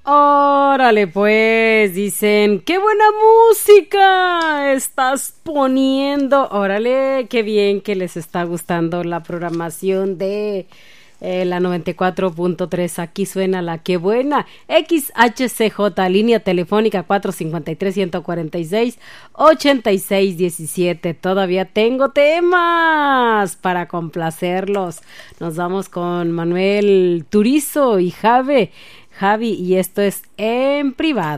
Órale, pues, dicen, qué buena música estás poniendo. Órale, qué bien que les está gustando la programación de la 94.3. Aquí suena la que buena. XHCJ, línea telefónica 453-146-8617. Todavía tengo temas para complacerlos. Nos vamos con Manuel Turizo y Javi, y esto es En Privado.